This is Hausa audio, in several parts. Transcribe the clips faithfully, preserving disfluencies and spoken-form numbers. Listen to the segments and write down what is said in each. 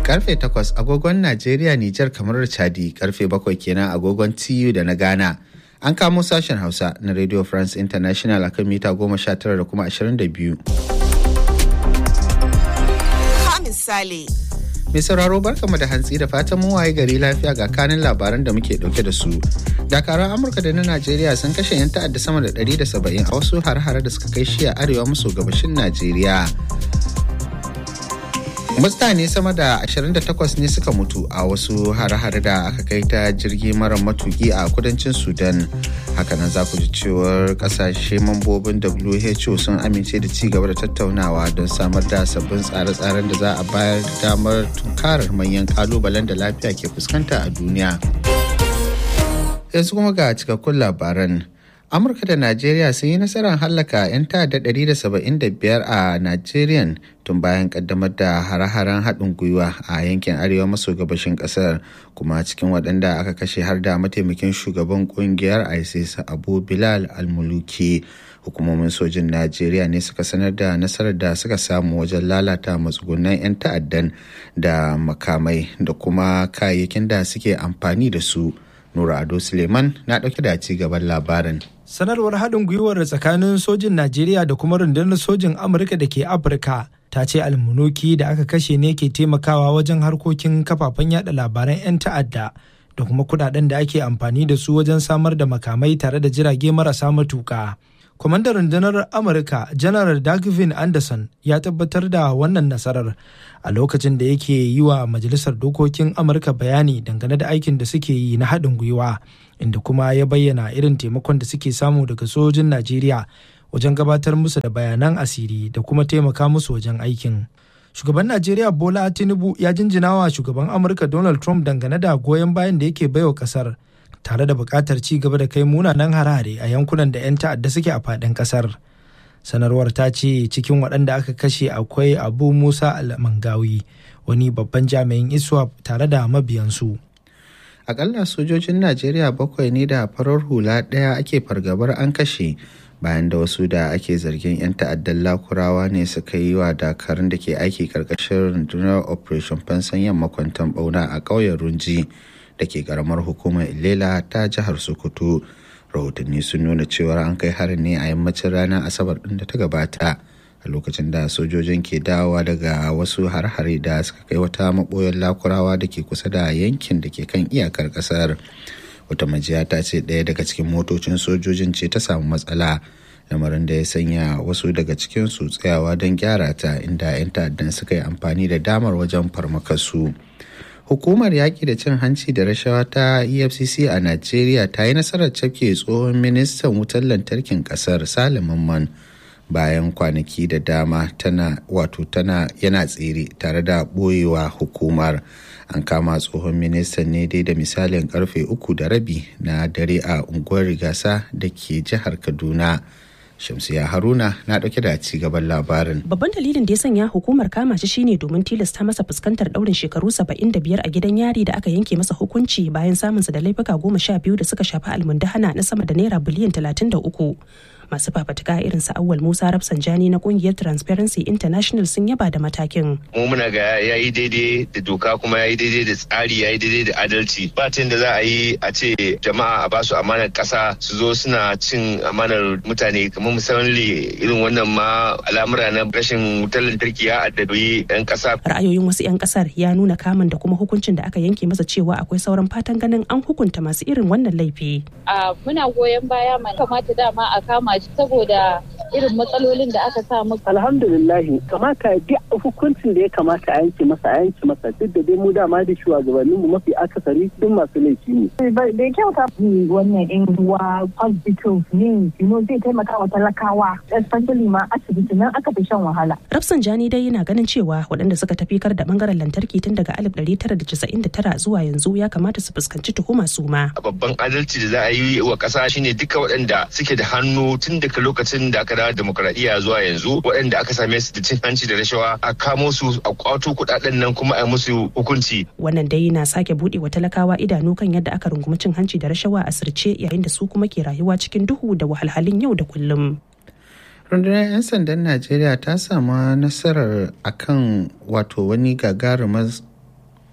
Karfe takwas agogon Najeriya, Nijar, kamar Chadi, karfe bakwai kenan agogon T U da na Ghana. An kamo sashen Hausa na Radio France International akan mita goma sha tara da kuma ashirin da biyu. Misali. Mai sauraro barkamu da hantsi da fatan mu waye gari lafiya ga kanin labaran da muke dauke da su. Dakaran Amurka da na Najeriya sun kashe 'yan ta'adda sama da ɗari da saba'in a wasu har-hare da suka kai shi a arewa maso gabashin Najeriya. Mutane sama da ashirin da takwas ne suka mutu a wasu hare-hare da aka kai ta jirgi mara matuki a kudancin Sudan. Hakanan za ku ji cewar kasashe mambobin W H O sun amince da ci gaba da tattaunawa don samar da sabbin tsare-tsaren da za a bayar da damar tunkarar manyan kalubalen da lafiya ke fuskanta a duniya. Yanzu kuma ga cikakkun labaran. Amurka da Najeriya sun yi nasarar hallaka 'yan ta'adda ɗari da saba'in da biyar a Najeriya tun bayan kaddamar da hare-haren haɗin gwiwa a yankin arewa maso gabashin ƙasar, kuma cikin waɗanda aka kashe har da mataimakin shugaban ƙungiyar ISIS Abu Bilal al-Muluki. Hukumomin sojin Najeriya ne suka sanar da nasarar da suka samu wajen lalata matsugunan 'yan ta'addan da makamai da kuma kayayyakin da suke amfani da su. Nura Ado Suleiman na ɗauke da ci gaban labarin. Sanarwar haɗin gwiwar tsakanin sojin Najeriya da kuma rundunar sojin Amurka da ke Afirka ta ce almunuki da aka kashe ne ke taimakawa wajen harkokin kafafen yada labaran 'yan ta'adda da kuma kudaden da ake amfani da su wajen samar da makamai tare da jirage marasa matuka. Kwamandan rundunar Amurka, Janar Dagvin Anderson, ya tabbatar da wannan nasarar a lokacin da yake yi wa Majalisar Dokokin Amurka bayani dangane da aikin da suke yi na haɗin gwiwa, inda kuma ya bayyana irin taimakon da suke samu daga sojin Najeriya wajen gabatar musu da bayanan asiri da kuma taimaka musu wajen aikin. Shugaban Najeriya Bola Tinubu ya jinjina wa shugaban Amurka Donald Trump dangane da goyon bayan da yake baiwa ƙasar, tare da buƙatar ci gaba da kai munanan harare a yankunan da 'yan ta'adda suke a faɗin ƙasar. Sanarwar ta ce cikin waɗanda aka kashe akwai Abu Musa al-Mangawi, wani babban jami'in ISWAP tare da mabiyansu. Akalla sojojin Najeriya bakwai ne da farar hula ɗaya ake fargabar an kashe bayan da wasu da ake zargin 'yan ta'addan Lakurawa ne suka yi wa dakarun da ke aiki karkashin rundunar Operation Fansan Yamma kwanton ɓauna a ƙauyen Runji da ke karamar hukumar Ilela ta jihar Sokoto. Rahotanni sun nuna cewa an kai harin ne a yammacin ranar Asabar ɗin da ta gabata, a lokacin da sojojin ke dawowa daga wasu har-hare da suka kai wata maɓoyar Lakurawa da ke kusa da yankin da ke kan iyakar ƙasar. Wata majiya ta ce ɗaya daga cikin motocin sojojin ce ta samu matsala, lamarin da ya sanya wasu daga cikinsu tsayawa don gyara ta, inda 'yan ta'addan suka yi amfani da damar wajen farmakarsu. Hukumar yaƙi da cin hanci da rashawa ta E F C C a Najeriya ta yi nasarar cafke tsohon ministan wutar lantarkin ƙasar Salim Mamman bayan kwanaki da dama tana wato tana yana tsere tare da ɓoyewa hukumar. An kama tsohon ministan ne dai da misalin karfe uku da rabi na dare a unguwar Rigasa da ke jihar Kaduna. Shamsiya Haruna na dauke da ci gaban labarin. Babban dalilin da ya sanya hukumar kama shi shine domin tilasta masa fuskantar daurin shekaru saba'in da biyar a gidan yari da aka yanke masa hukunci bayan samunsa da laifuka goma sha biyu da suka shafi almundahana na sama da naira biliyan talatin da uku. Masu fafatuka irin su Awwal Musa Rafsanjani na kungiyar Transparency International sun yaba da matakin. Mu muna ga yayi daidai da doka kuma yayi daidai da tsari yayi daidai da adalci. Ba ta da za a yi a ce jama'a a basu amanar kasa su zo suna cin amanar mutane, kamar misali irin wannan ma al'amura na rashin wutar lantarki ya addabi 'yan kasa. Ra'ayoyin wasu 'yan kasar ya nuna kamun da kuma hukuncin da aka yanke masa cewa akwai sauran fatan ganin an hukunta masu irin wannan laifi. A muna goyon baya mai kamata dama a kama shi saboda irin matsalolin da aka samu. Alhamdulillahi, kamata duk hukuncin da ya kamata a yanke masa a yanke masa, duk da dai mu dama da shugabannin mu mafi akasari duk masu laifi ne. Bai kyauta wannan in wa hospitals ne, you know, zai taimaka wa talakawa, especially ma asibiti nan aka fi shan wahala. Rafsanjani dai yana ganin cewa waɗanda suka tafikar da bangaren lantarki tun daga alif ɗari tara da casa'in da tara zuwa yanzu ya kamata su fuskanci tuhuma su ma. Babban adalci da za a yi wa ƙasa shine duka waɗanda suke da hannu tun daga lokacin da aka dawo demokradiyya zuwa yanzu, waɗanda aka same su da cin hanci da rashawa a kamo su a kwato kuɗaɗen nan kuma a musu hukunci. Wannan dai na sake buɗe wa talakawa idanu kan yadda aka rungumi cin hanci da rashawa a sirce, yayin da su kuma ke rayuwa cikin duhu da wahalhalun yau da kullum. Rundunar 'yan sandan Najeriya ta samu nasarar akan wato wani gagarumar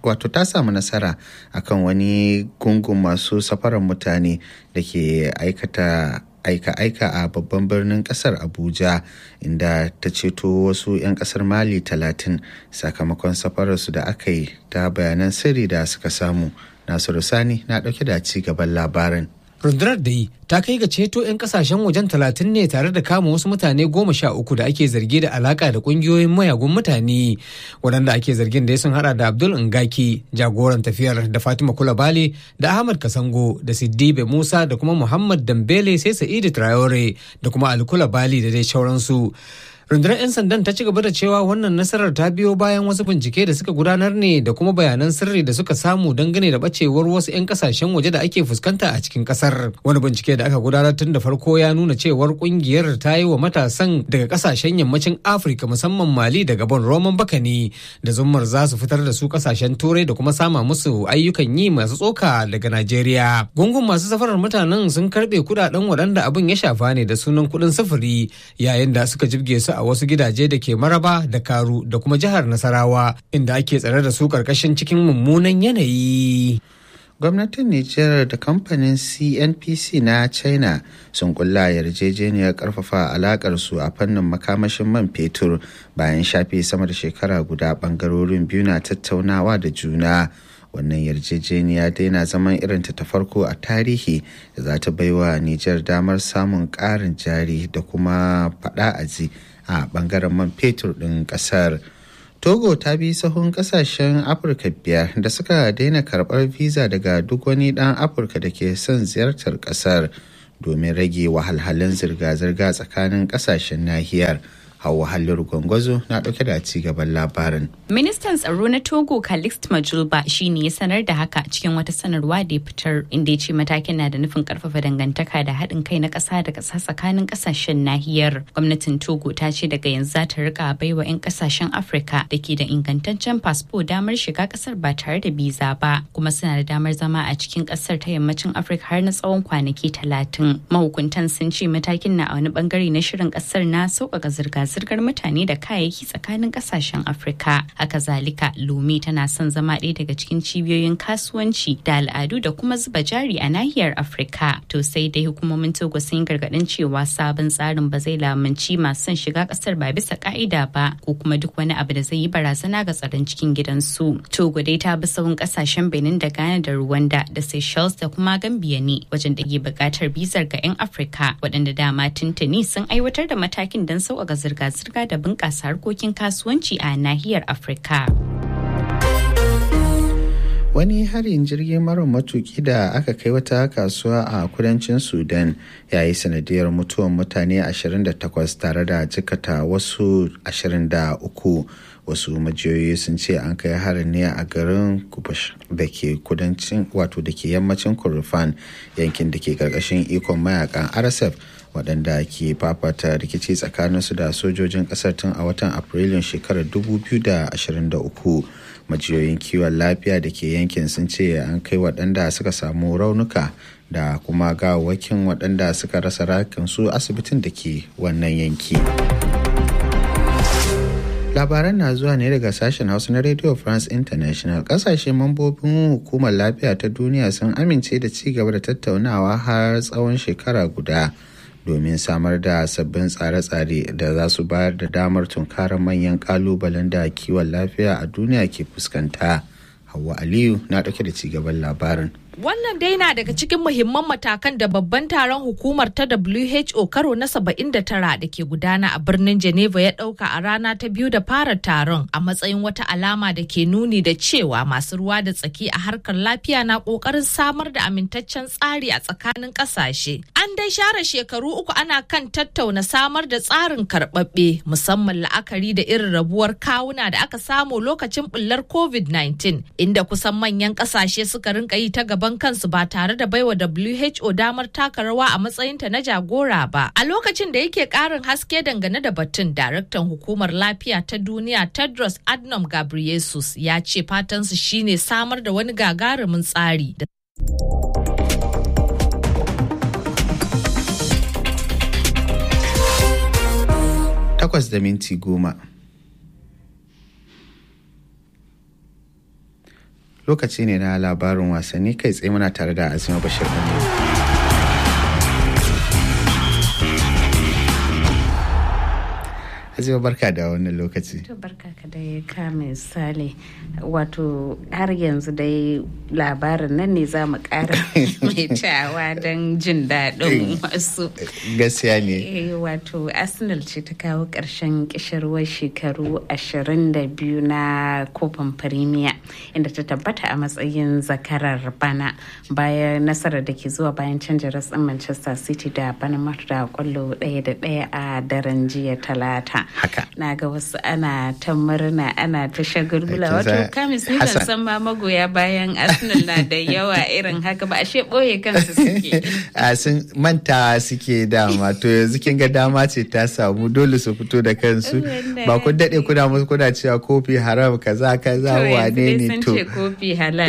wato ta samu nasara akan wani gungun masu safarar mutane da ke aikata aika-aika a babban birnin kasar Abuja, inda ta ceto wasu 'yan kasar Mali talatin sakamakon safararsu da aka yi ta bayanan sirri da suka samu. Nasiru Sani na ɗauke da ci gaban labarin. Rundunar da yi ta kai ga ceto 'yan kasashen wajen talatin ne tare da kama wasu mutane goma sha uku da ake zargi da alaka da kungiyoyin mayagun mutane, waɗanda ake zargin da sun hada da Abdul Ngaki jagoran tafiyar, da Fatima Kulabali, da Ahmad Kasango, da Siddibe Musa, da kuma Muhammad Dambele, sai Sa'idu Traore da kuma Ali Kulabali da dai sauransu. Rundunar 'yan sandan ta ci gaba da cewa wannan nasarar ta biyo bayan wasu bincike da suka gudanar ne da kuma bayanan sirri da suka samu dangane da bacewar wasu 'yan kasashen waje da ake fuskanta a cikin kasar. Wani bincike da aka gudanar tun da farko ya nuna cewar kungiyar ta yi wa matasan daga kasashen yammacin Afirka musamman Mali da Gabon roman bakani da zummar za su fitar da su kasashen Turai da kuma sama musu ayyukan yi masu tsoka daga Najeriya. Gungun masu safarar mutanen sun karbe kudaden waɗanda abin ya shafa ne da sunan kuɗin sufuri, yayin da suka jibge su a wasu gidaje da ke Maraba da Karu da kuma jihar Nasarawa, inda ake tsare da su karkashin cikin mummunan yanayi. Gwamnatin Nijar da kamfanin C N P C na China sun kulla yarjejeniyar karfafa alakar su a fannin makamashin man fetur bayan shafe sama da shekara guda bangarorin biyu na tattaunawa da juna. Wannan yarjejeniya dai na zaman irinta ta farko a tarihi da za ta baiwa Nijar damar samun ƙarin jari da kuma faɗa aji a ɓangaren man fetur ɗin ƙasar. Togo ta bi sahun ƙasashen Afirka biyar da suka daina karɓar visa daga duk wani ɗan Afirka da ke son ziyartar ƙasar domin rage wahalhalun zirga-zirga tsakanin ƙasashen nahiyar. Hauwa Halliru Gwangwazo na ɗauke da ci gaban labarin. Ministan tsaro na Togo Calixte Majulba shi ne ya sanar da haka cikin wata sanarwa da ya fitar, inda ya ce matakin na da nufin karfafa dangantaka da haɗin kai na ƙasa da ƙasa tsakanin ƙasashen nahiyar. Gwamnatin Togo ta ce daga yanzu za ta rika baiwa 'yan ƙasashen Afirka da ke da ingantaccen fasfo damar shiga ƙasar ba tare da biza ba, kuma suna da damar zama a cikin ƙasar ta yammacin Afirka har na tsawon kwanaki talatin. Mahukuntan sun ce matakin na a wani bangare na shirin ƙasar na sauƙaƙa zirga-zirga zirgar mutane da kayayyaki tsakanin kasashen Afirka. Haka zalika, Lome tana son zama ɗaya daga cikin cibiyoyin kasuwanci da al'adu da kuma zuba jari a nahiyar Afirka. To sai dai hukumomin Togo sun gargaɗin cewa sabon tsarin ba zai lamunci masu son shiga ƙasar ba bisa ƙa'ida ba, ko kuma duk wani abu da zai yi barazana ga tsaron cikin gidansu. Togo dai ta bi sahun ƙasashen Benin da Ghana da Rwanda da Seychelles da kuma Gambia ne wajen da ke buƙatar bizar ga 'yan Afirka, waɗanda dama tuntuni sun aiwatar da matakin don sauƙaƙa zirga zirga da bunƙasa harkokin kasuwanci a nahiyar Afirka. Wani harin jirgin mara matuki da aka kai wata kasuwa a kudancin Sudan ya yi sanadiyar mutuwar mutane ashirin da takwas tare da jikata wasu ashirin da uku. Wasu majiyoyi sun ce an kai harin ne a garin Kubash da ke kudancin wato da ke yammacin Kordofan, yankin da ke karkashin ikon mayakan R S F waɗanda ke fafata rikici tsakaninsu da sojojin ƙasar tun a watan Afrilun shekarar dubu biyu da ashirin da uku. Majiyoyin kiwon lafiya da ke yankin sun ce an kai waɗanda suka samu raunuka da kuma gawawwakin waɗanda suka rasa rayukansu asibitin da ke wannan yanki. Labaran na zuwa ne daga sashen Hausa na Radio France International. Kasashe mambobin hukumar lafiya ta duniya sun amince da ci gaba da tattaunawa har tsawon shekara guda domin samar da sabbin tsare-tsare da za su bayar da damar tunkarar manyan kalubalen da kiwon lafiya a duniya ke fuskanta. Hauwa Aliyu na ɗauke da ci gaban labarin. Wannan dai na daga cikin muhimman matakan da babban taron hukumar ta W H O karo na saba'in da tara da ke gudana a birnin Geneva ya ɗauka a rana ta biyu da fara taron, a matsayin wata alama da ke nuni da cewa masu ruwa da tsaki a harkar lafiya na ƙoƙarin samar da amintaccen tsari a tsakanin ƙasashe. An dai share shekaru uku ana kan tattauna samar da tsarin karɓaɓɓe, musamman la'akari da irin rabuwar kawuna da aka samu lokacin ɓullar COVID nineteen, inda kusan manyan ƙasashe suka rinka yi ta gaba kansu ba tare da baiwa W H O damar taka rawa a matsayinta na jagora ba. A lokacin da yake karin haske dangane da batun, daraktan hukumar lafiya ta duniya Tedros Adhanom Ghebreyesus ya ce fatansu shine samar da wani gagarumin tsari da takwas da minti goma. lokaci ne na labarin wasanni kai tsaye muna tare da Azima Bashir Ɗan. Azima barka da wannan lokaci. To barka ka dai ka misali wato har yanzu dai labarin nan ne za mu ƙara mai tawa don jin daɗin wasu. Gaskiya ne. Wato Arsenal ce ta kawo ƙarshen ƙishirwar shekaru ashirin da biyu na kofin Premier inda ta tabbata a matsayin zakarar bana bayan nasarar da ke zuwa bayan canja ratsin Manchester City da Bournemouth da kwallo ɗaya da ɗaya a daren jiya Talata. Haka. Na ga wasu ana ta murna ana ta shagulgula wato kamis ni ban san ma magoya bayan Arsenal na da yawa irin haka ba ashe boye kansu suke. A sun manta suke dama to yanzu kin ga dama ce ta samu dole su fito da kansu ba ku dade kuna musu kuna cewa kofi haram kaza kaza wane ne to. To ce kofi halal.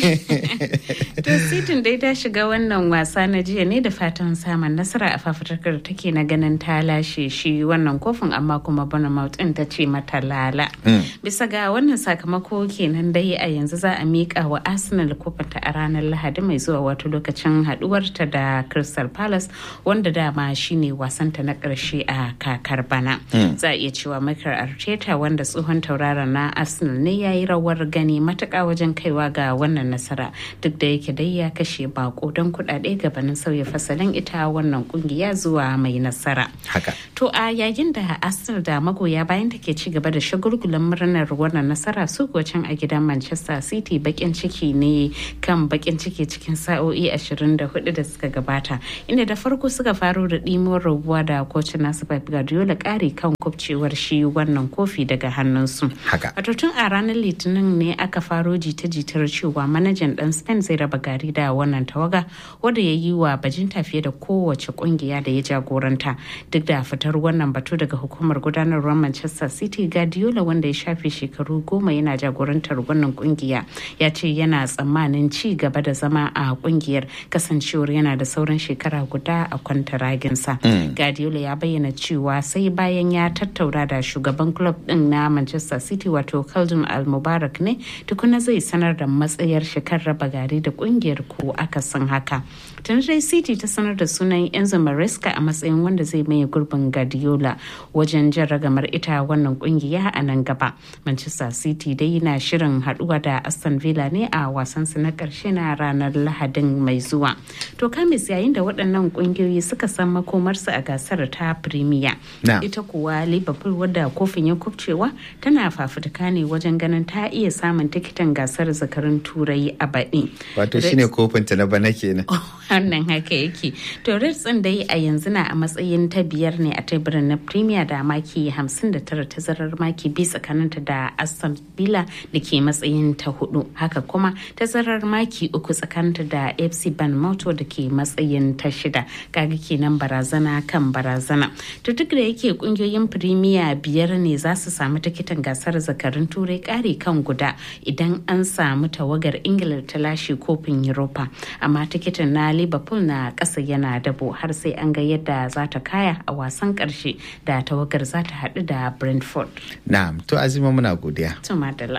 To City dai ta shiga wannan wasa na jiya ne da fatan samun nasara a fafutukar take na ganin ta lashe shi wannan kofin amma kuma Bournemouth ɗin ta ce mata lala. Bisa ga wannan sakamako kenan dai a yanzu za a miƙa wa Arsenal kofinta a ranar Lahadi mai zuwa wato lokacin haɗuwarta da Crystal Palace wanda dama shine wasanta na ƙarshe a kakar bana. Za a iya cewa Mikel Arteta wanda tsohon tauraron na Arsenal ne ya yi rawar gani matuƙa wajen kaiwa ga wannan nasara duk da yake dai ya kashe bako don kuɗaɗe gabanin sauya fasalin ita wannan ƙungiya zuwa mai nasara. Haka. To a yayin da Arsenal da magoya bayan take ci gaba da shagulgulan murnar wannan nasara su can a gidan Manchester City bakin ciki ne kan bakin ciki cikin sa'o'i ashirin da hudu da suka gabata inda da farko suka faro da ɗimuwar rabuwa da kocin nasu Pep Guardiola ƙari kan kubcewar shi wannan kofi daga hannunsu. Haka. Wato tun a ranar Litinin ne aka faro jita-jitar cewa manajan ɗan Spain zai raba gari da wannan tawaga wanda ya yi wa bajinta fiye da kowace ƙungiya da ya jagoranta duk da fitar wannan batu daga hukumar gudanarwar Manchester City. Guardiola wanda ya shafe shekaru goma yana jagorantar wannan kungiya ya ce yana tsammanin ci gaba da zama a kungiyar kasancewar yana da sauran shekara guda a kwantaraginsa. Mm. Guardiola ya bayyana cewa sai bayan ya tattauna da shugaban club din na Manchester City wato Khaldun Al-Mubarak ne tukuna zai sanar da matsayar shekar raba gari da kungiyar ko akasin haka. Tun dai City ta sanar da sunan Enzo Maresca a matsayin wanda zai maye gurbin Guardiola wajen jan ragamar ita wannan kungiya a nan gaba. Manchester City dai na shirin haduwa da Aston Villa ne a wasansu na karshe na ranar Lahadin mai zuwa. To kamis yayin da waɗannan kungiyoyi suka san makomarsu a gasar ta Premier. No. Ita kuwa Liverpool wadda kofin ya kubcewa tana fafutuka ne wajen ganin ta iya samun tikitin gasar zakarun Turai a baɗi. Wato shine kofin ta na bana kenan. Wannan haka yake. To Reds din dai a yanzu na a matsayin ta biyar ne a teburin na Premier da maki hamsin da tara tazarar maki biyu tsakaninta da Aston Villa da ke matsayin ta hudu. Haka kuma tazarar maki uku tsakaninta da F C Bournemouth da ke matsayin ta shida. Kaga kenan barazana kan barazana. To duk da yake kungiyoyin Premier biyar ne za su samu tikitin gasar zakarun Turai kare kan guda idan an samu tawagar Ingila ta lashe kofin Europa. Amma tikitin na Liverpool na ƙasa yana dabo har sai an ga yadda za ta kaya a wasan ƙarshe da tawagar za ta haɗu da Brentford. Na'am, to Azima muna godiya. To madalla.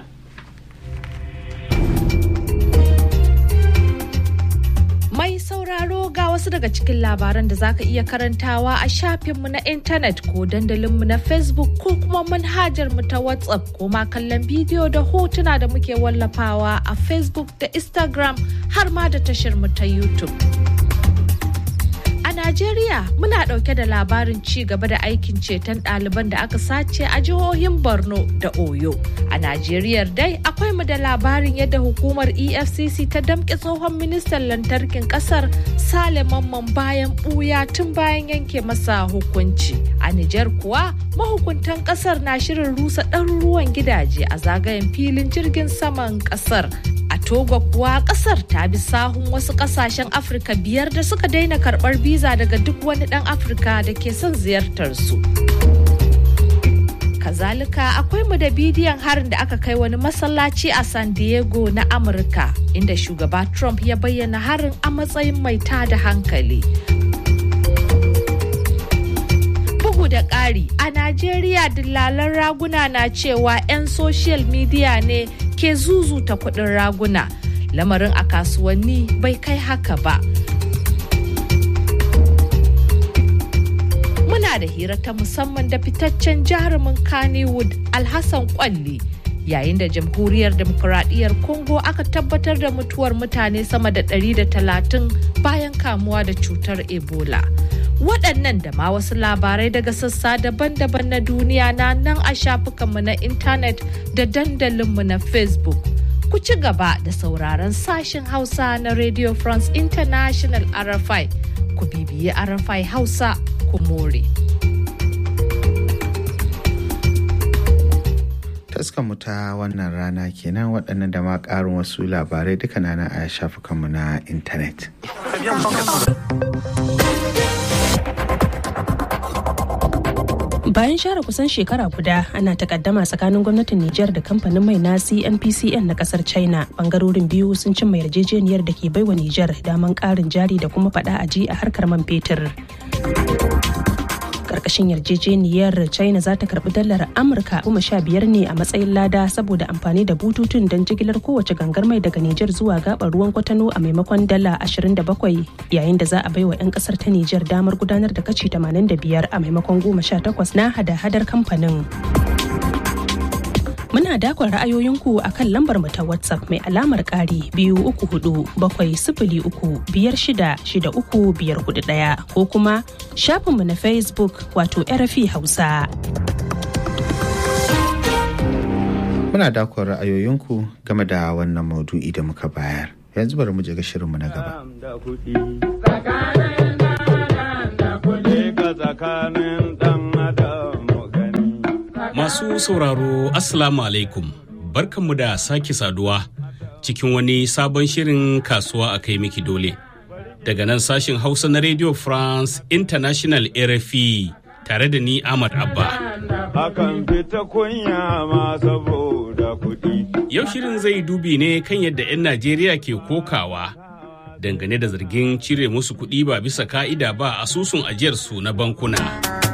Mai sauraro ga wasu daga cikin labaran da zaka iya karantawa a shafinmu na intanet ko dandalinmu na Facebook ko kuma manhajar mu ta WhatsApp ko ma kallon bidiyo da hotuna da muke wallafawa a Facebook da Instagram har ma da tashar mu ta YouTube. A Najeriya muna ɗauke da labarin ci gaba da aikin ceton ɗaliban da aka sace a jihohin Borno da Oyo. A Najeriya dai akwai mu da labarin yadda hukumar E F C C ta damƙe tsohon ministan lantarkin ƙasar Sale Mamman bayan ɓuya tun bayan yanke masa hukunci. A Nijar kuwa mahukuntan ƙasar na shirin rusa ɗaruruwan gidaje a zagayen filin jirgin saman ƙasar. A Togo kuwa kasar ta bi sahun wasu kasashen Afirka biyar da suka daina karbar biza daga duk wani dan Afirka da ke son ziyartar su. Kazalika akwai mu da bidiyon harin da aka kai wani masallaci a San Diego na Amurka inda shugaba Trump ya bayyana harin a matsayin mai tada hankali. Bugu da ƙari, a Najeriya dillalan raguna na cewa 'yan social media ne ke zuzuta kuɗin raguna. Lamarin a kasuwanni bai kai haka ba. Muna da hira ta musamman da fitaccen jarumin Kannywood Alhassan Kwalli. Yayin da jamhuriyar demokuraɗiyyar Congo aka tabbatar da mutuwar mutane sama da ɗari da talatin bayan kamuwa da cutar Ebola. Waɗannan da ma wasu labarai daga sassa daban-daban na duniya na nan a shafukanmu na intanet da dandalinmu na Facebook. Ku ci gaba da sauraron sashen Hausa na Radio France International R F I. Ku bibiyi R F I Hausa ku more. Taskanmu ta wannan rana kenan waɗannan da ma ƙarin wasu labarai duka na a shafukanmu na intanet. Bayan share kusan shekara guda ana takaddama tsakanin gwamnatin Nijar da kamfanin mai na C N P C N na kasar China, bangarorin biyu sun cimma yarjejeniyar da ke baiwa Nijar daman ƙarin jari da kuma faɗa aji a harkar man fetur. Karkashin yarjejeniyar China za ta karbi dalar Amurka goma sha biyar ne a matsayin lada saboda amfani da bututun don jigilar kowace gangar mai daga Nijar zuwa gabar ruwan Kwatano a maimakon dala ashirin da bakwai, yayin da za a baiwa 'yan kasar ta Nijar damar gudanar da kashi tamanin da biyar a maimakon goma sha takwas na hada-hadar kamfanin. Muna dakon ra'ayoyinku a kan lambar mu ta WhatsApp mai alamar ƙari biyu uku hudu bakwai sifili uku biyar shida shida uku biyar hudu ɗaya ko kuma shafinmu na Facebook wato R F I Hausa. Muna dakon ra'ayoyinku game da wannan maudu'i da muka bayar. Yanzu bari mu je ga shirinmu na gaba. Masu sauraro Assalamu alaikum, barkanmu da sake saduwa cikin wani sabon shirin kasuwa a kai miki dole. Daga nan sashin Hausa na Radio France International R F I tare da ni Ahmad Abba. Akan fita kunya ma saboda kuɗi. Yau shirin zai dubi ne kan yadda 'yan Najeriya ke kokawa dangane da zargin cire musu kuɗi ba bisa ka'ida ba asusun ajiyarsu na bankuna.